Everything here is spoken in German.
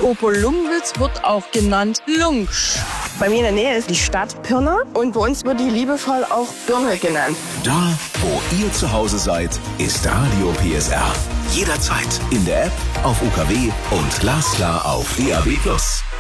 Oberlungwitz wird auch genannt Lungsch. Bei mir in der Nähe ist die Stadt Pirna und bei uns wird die liebevoll auch Birne genannt. Da, wo ihr zu Hause seid, ist Radio PSR. Jederzeit in der App, auf UKW und glasklar auf DAB+.